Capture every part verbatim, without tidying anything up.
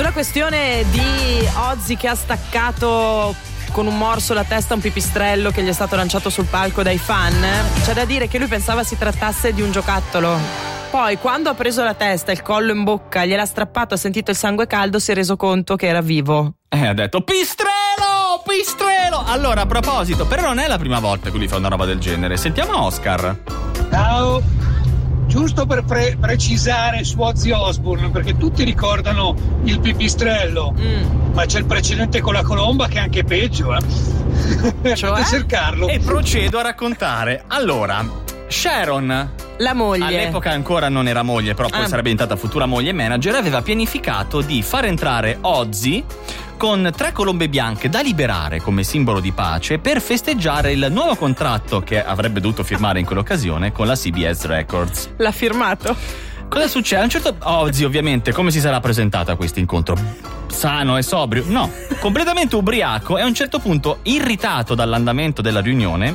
sulla questione di Ozzy che ha staccato con un morso la testa a un pipistrello che gli è stato lanciato sul palco dai fan, c'è da dire che lui pensava si trattasse di un giocattolo. Poi quando ha preso la testa, il collo in bocca, gliel'ha strappato, ha sentito il sangue caldo, si è reso conto che era vivo. E ha detto pistrello, pistrello. Allora, a proposito, però non è la prima volta che lui fa una roba del genere. Sentiamo Oscar. Ciao. Giusto per pre- precisare su Ozzy Osbourne, perché tutti ricordano il pipistrello, mm. ma c'è il precedente con la colomba che è anche peggio, eh? Cioè? Fate cercarlo. E procedo a raccontare. Allora, Sharon, la moglie, all'epoca ancora non era moglie, però poi ah. sarebbe diventata futura moglie e manager, aveva pianificato di far entrare Ozzy con tre colombe bianche da liberare come simbolo di pace per festeggiare il nuovo contratto che avrebbe dovuto firmare in quell'occasione con la C B S Records. L'ha firmato? Cosa succede? A un certo Ozzy, ovviamente, come si sarà presentato a questo incontro? Sano e sobrio? No, completamente ubriaco, e a un certo punto, irritato dall'andamento della riunione,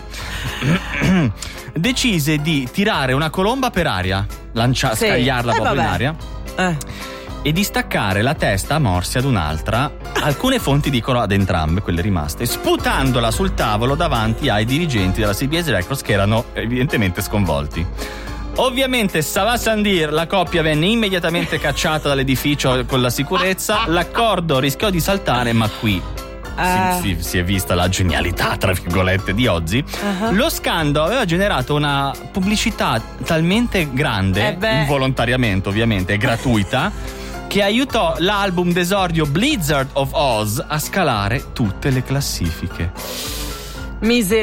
decise di tirare una colomba per aria, lancia- sì. scagliarla eh, proprio vabbè. in aria. Eh. E di staccare la testa a morsi ad un'altra, alcune fonti dicono ad entrambe, quelle rimaste, sputandola sul tavolo davanti ai dirigenti della C B S Records che erano evidentemente sconvolti. Ovviamente, Sava Sandir, la coppia venne immediatamente cacciata dall'edificio con la sicurezza, l'accordo rischiò di saltare, ma qui uh. si, si, si è vista la genialità, tra virgolette, di Ozzy. Uh-huh. Lo scandalo aveva generato una pubblicità talmente grande, eh involontariamente ovviamente, e gratuita, che aiutò l'album d'esordio Blizzard of Oz a scalare tutte le classifiche. Miseria.